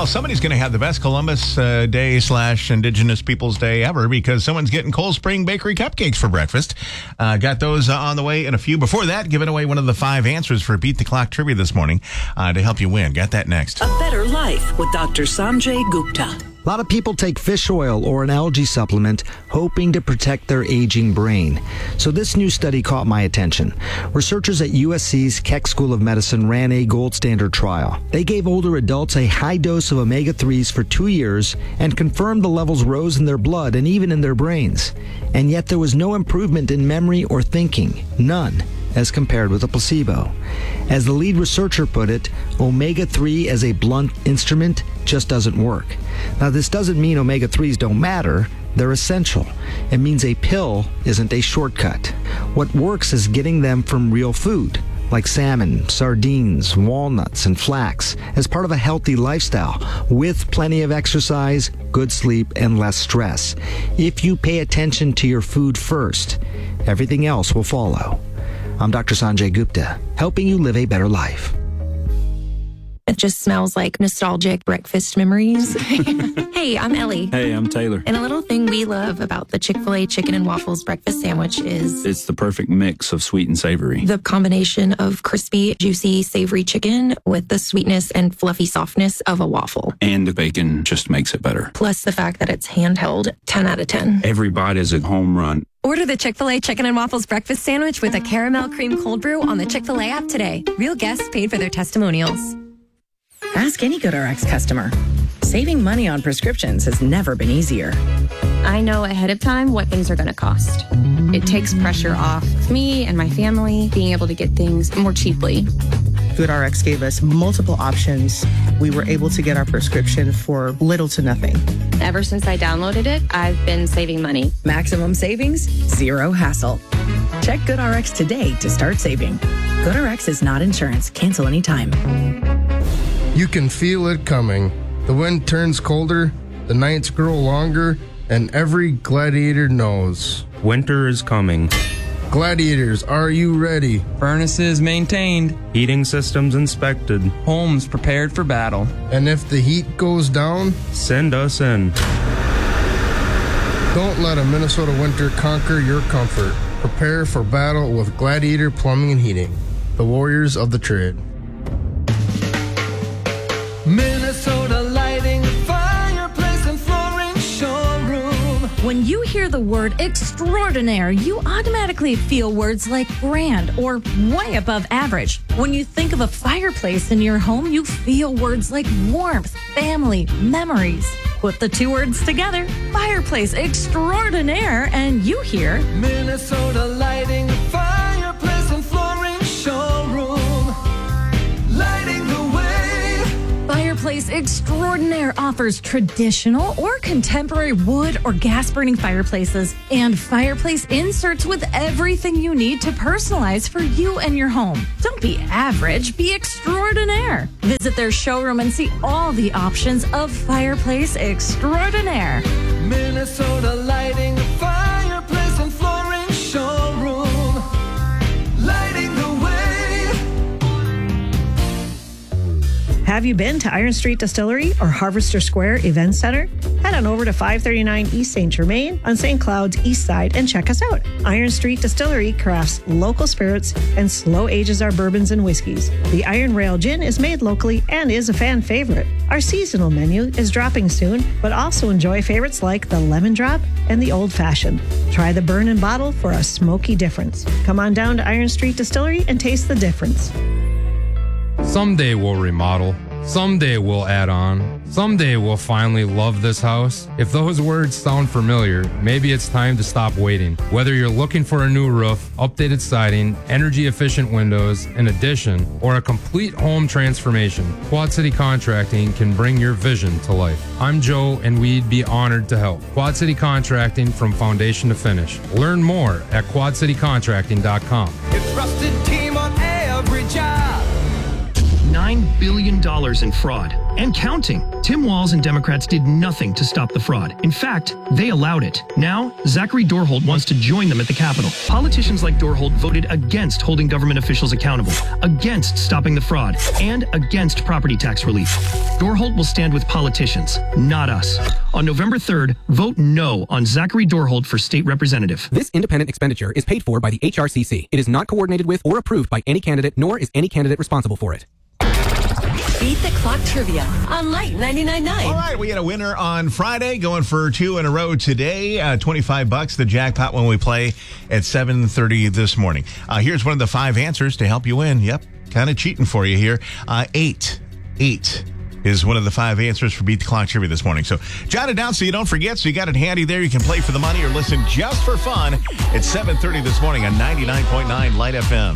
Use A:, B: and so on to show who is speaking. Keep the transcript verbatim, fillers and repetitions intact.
A: Well, somebody's going to have the best Columbus uh, Day slash Indigenous Peoples Day ever because someone's getting Cold Spring Bakery cupcakes for breakfast. Uh, got those uh, on the way in a few. Before that, giving away one of the five answers for Beat the Clock trivia this morning uh, to help you win. Got that next.
B: A Better Life with Doctor Sanjay Gupta.
C: A lot of people take fish oil or an algae supplement hoping to protect their aging brain. So this new study caught my attention. Researchers at U S C's Keck School of Medicine ran a gold standard trial. They gave older adults a high dose of omega threes for two years and confirmed the levels rose in their blood and even in their brains. And yet there was no improvement in memory or thinking. None. As compared with a placebo. As the lead researcher put it, omega three as a blunt instrument just doesn't work. Now, this doesn't mean omega threes don't matter. They're essential. It means a pill isn't a shortcut. What works is getting them from real food, like salmon, sardines, walnuts, and flax, as part of a healthy lifestyle, with plenty of exercise, good sleep, and less stress. If you pay attention to your food first, everything else will follow. I'm Doctor Sanjay Gupta, helping you live a better life.
D: It just smells like nostalgic breakfast memories. Hey, I'm Ellie.
E: Hey, I'm Taylor.
D: And a little thing we love about the Chick-fil-A chicken and waffles breakfast sandwich is
E: It's the perfect mix of sweet and savory.
D: the combination of crispy, juicy, savory chicken with the sweetness and fluffy softness of a waffle.
E: And the bacon just makes it better.
D: Plus the fact that it's handheld, ten out of ten.
E: Every bite is a home run.
F: Order the Chick-fil-A Chicken and Waffles Breakfast Sandwich with a caramel cream cold brew on the Chick-fil-A app today. Real guests paid for their testimonials.
G: Ask any GoodRx customer. Saving money on prescriptions has never been easier.
H: I know ahead of time what things are going to cost. It takes pressure off of me and my family being able to get things more cheaply.
I: GoodRx gave us multiple options. We were able to get our prescription for little to nothing.
H: Ever since I downloaded it, I've been saving money.
G: Maximum savings, zero hassle. Check GoodRx today to start saving. GoodRx is not insurance. Cancel anytime.
J: You can feel it coming. The wind turns colder, the nights grow longer, and every gladiator knows.
K: Winter is coming.
J: Gladiators, are you ready?
L: Furnaces maintained.
K: Heating systems inspected.
L: Homes prepared for battle.
J: And if the heat goes down,
K: send us in.
J: Don't let a Minnesota winter conquer your comfort. Prepare for battle with Gladiator Plumbing and Heating, the warriors of the trade.
M: Minnesota Lighting, fireplace and flooring showroom.
N: When you hear the word extraordinaire, you automatically feel words like grand or way above average. When you think of a fireplace in your home, you feel words like warmth, family, memories. Put the two words together, fireplace extraordinaire, and you hear
M: Minnesota Lighting, fireplace and flooring showroom. Lighting the way.
N: Fireplace Extraordinaire offers traditional or contemporary wood or gas-burning fireplaces and fireplace inserts with everything you need to personalize for you and your home. Don't be average, be extraordinaire. Visit their showroom and see all the options of Fireplace Extraordinaire.
M: Minnesota Lighting, fireplace and flooring showroom. Lighting the way.
O: Have you been to Iron Street Distillery or Harvester Square Event Center? Head on over to five thirty-nine East Saint Germain on Saint Cloud's east side and check us out. Iron Street Distillery crafts local spirits and slow ages our bourbons and whiskeys. The Iron Rail Gin is made locally and is a fan favorite. Our seasonal menu is dropping soon, but also enjoy favorites like the Lemon Drop and the Old Fashioned. Try the Burn and Bottle for a smoky difference. Come on down to Iron Street Distillery and taste the difference.
P: Someday we'll remodel. Someday we'll add on. Someday we'll finally love this house. If those words sound familiar, maybe it's time to stop waiting. Whether you're looking for a new roof, updated siding, energy-efficient windows, an addition, or a complete home transformation, Quad City Contracting can bring your vision to life. I'm Joe, and we'd be honored to help. Quad City Contracting from foundation to finish. Learn more at quad city contracting dot com.
M: Your trusted team on every job.
Q: Nine nine billion dollars in fraud and counting. Tim Walz and Democrats did nothing to stop the fraud. In fact, they allowed it. Now, Zachary Dorholt wants to join them at the Capitol. Politicians like Dorholt voted against holding government officials accountable, against stopping the fraud, and against property tax relief. Dorholt will stand with politicians, not us. On November third, vote no on Zachary Dorholt for state representative.
R: This independent expenditure is paid for by the H R C C. It is not coordinated with or approved by any candidate, nor is any candidate responsible for it.
B: Beat the Clock Trivia on Light ninety-nine point nine.
A: All right, we had a winner on Friday, going for two in a row today. Uh, twenty-five bucks, the jackpot when we play at seven thirty this morning. Uh, here's one of the five answers to help you win. Yep, kind of cheating for you here. Uh, eight. Eight is one of the five answers for Beat the Clock Trivia this morning. So jot it down so you don't forget. So you got it handy there. You can play for the money or listen just for fun at seven thirty this morning on ninety-nine point nine Light F M.